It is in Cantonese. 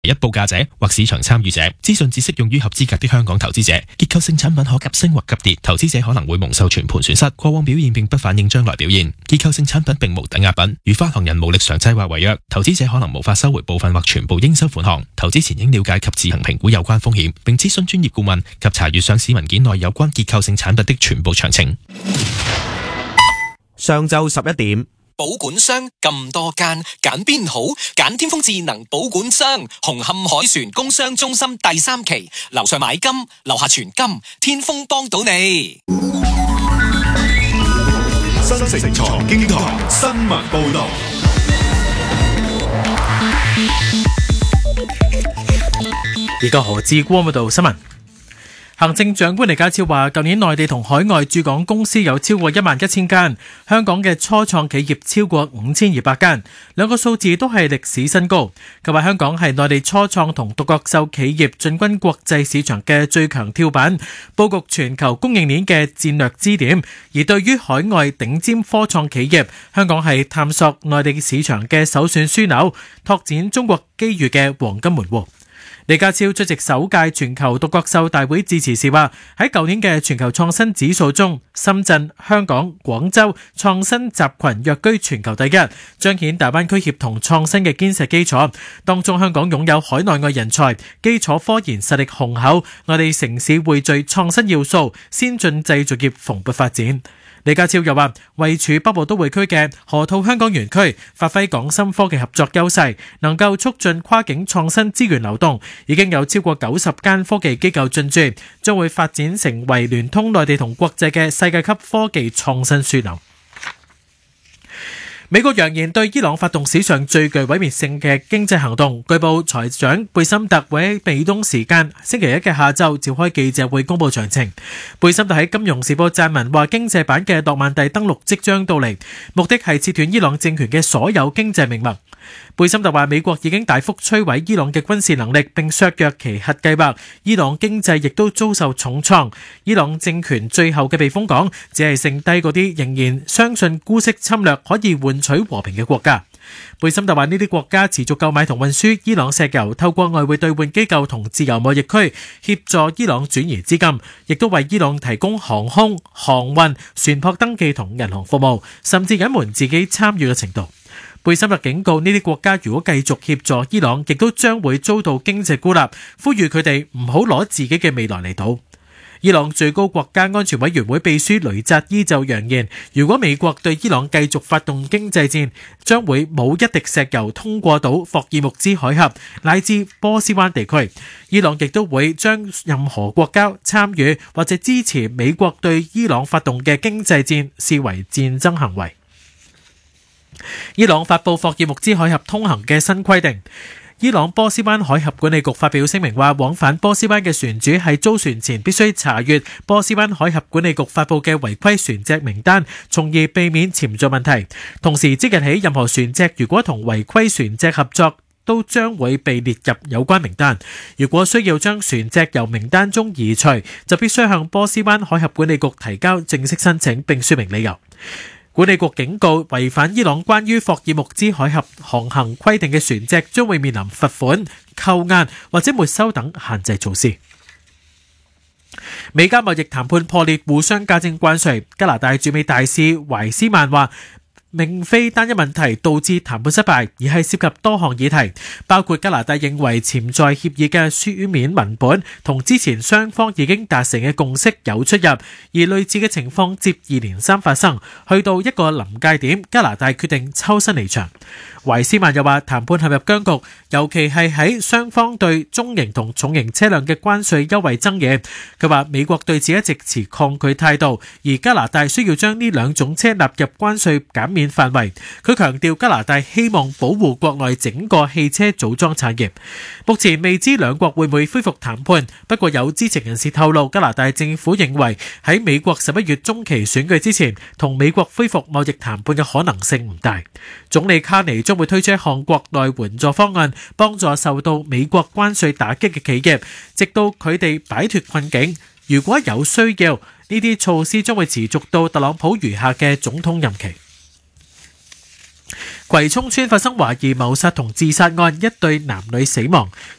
一報價者或市場參與者。資訊只適用於合資格的香港投資者。結構性產品可急升或急跌，投資者可能會蒙受全盤損失。過往表現並不反映將來表現。結構性產品並無抵押品，如發行人無力償債或違約，投資者可能無法收回部分或全部應收款項。投資前應了解及自行評估有關風險，並諮詢專業顧問及查閱上市文件內有關結構性產品的全部詳情。 上晝11點。 保管商咁多間，揀邊好？揀天風智能保管商，紅磡海船工商中心第3期，樓上買金，樓下存金，天風幫到你。 新城財經台新聞報道。 而家何志光報道新聞。行政長官李家超話，舊年內地同海外駐港公司有超過11000間，香港嘅初創企業超過5200間，兩個數字都係歷史新高。佢話香港係內地初創同獨角獸企業進軍國際市場嘅最強跳板，佈局全球供應鏈嘅戰略支點。而對於海外頂尖科創企業，香港係探索內地市場嘅首選樞紐，拓展中國機遇嘅黃金門戶。李家超出席首屆全球獨角獸大會致辭時話，喺舊年嘅全球創新指數中，深圳、香港、廣州創新集群躍居全球第一，彰顯大灣區協同創新嘅堅實基礎。當中香港擁有海內外人才，基礎科研實力雄厚，內地城市匯聚創新要素，先進製造業蓬勃發展。李家超又話，位處北部都會區嘅河套香港園區，發揮港深科技合作優勢，能夠促進跨境創新資源流動，已經有超過90間科技機構進駐，將會發展成為聯通內地同國際嘅世界級科技創新樞紐。美國揚言對伊朗發動史上最具毀滅性嘅經濟行動，據報財長貝森特會喺美東時間星期一嘅下晝召開記者會公佈詳情。貝森特喺《金融時報》撰文話，經濟版嘅諾曼第登陸即將到嚟，目的係切斷伊朗政權嘅所有經濟命脈。貝森特話，美國已經大幅摧毀伊朗嘅軍事能力，並削弱其核計劃，伊朗經濟亦都遭受重創。伊朗政權最後嘅避風港只係剩低嗰啲仍然相信姑息侵略可以換取和平嘅國家。貝森特話，呢啲國家持續購買同運輸伊朗石油，透過外匯兌換機構同自由貿易區協助伊朗轉移資金，亦都為伊朗提供航空、航運、船舶登記同銀行服務，甚至隱瞞自己參與嘅程度。貝森特警告，呢啲國家如果繼續協助伊朗，亦都將會遭到經濟孤立，呼籲佢哋唔好攞自己嘅未來嚟賭。伊朗最高國家安全委員會秘書雷扎伊就揚言，如果美國對伊朗繼續發動經濟戰，將會冇一滴石油通過到霍爾木茲海峽乃至波斯灣地區。伊朗亦都會將任何國家參與或者支持美國對伊朗發動嘅經濟戰視為戰爭行為。伊朗發布霍爾木茲海峽通行嘅新規定。伊朗波斯灣海峽管理局發表聲明話，往返波斯灣嘅船主喺租船前必須查閱波斯灣海峽管理局發布嘅違規船隻名單，從而避免潛在問題。同時，即日起任何船隻如果同違規船隻合作，都將會被列入有關名單。如果需要將船隻由名單中移除，就必須向波斯灣海峽管理局提交正式申請並說明理由。管理局警告，違反伊朗關於霍爾木茲海峽航行規定嘅船隻將會面臨罰款、扣押或者沒收等限制措施。美加貿易談判破裂，互相加徵關稅。加拿大駐美大使懷斯曼話，並非單一問題導致談判失敗，而係涉及多項議題，包括加拿大認為潛在協議嘅書面文本同之前雙方已經達成嘅共識有出入，而類似嘅情況接二連三發生，去到一個臨界點，加拿大決定抽身離場。懷斯曼又話，談判陷入僵局，尤其係喺雙方對中型同重型車輛嘅關稅優惠爭議。佢話美國對此一直持抗拒態度，而加拿大需要將呢兩種車納入關稅減免範圍。佢強調加拿大希望保護國內整個汽車組裝產業。目前未知兩國會唔會恢復談判，不過有知情人士透露，加拿大政府認為喺美國11月中期選舉之前，同美國恢復貿易談判嘅可能性唔大。總理卡尼將會推出一項國內援助方案，幫助受到美國關稅打擊嘅企業，直到佢哋擺脫困境。如果有需要，呢啲措施將會持續到特朗普餘下嘅總統任期。葵涌村發生懷疑謀殺同自殺案，一對男女死亡。